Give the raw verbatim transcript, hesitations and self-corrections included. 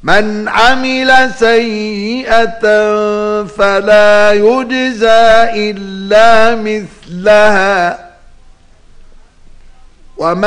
من عمل سيئة فلا يجزى إلا مثلها ومن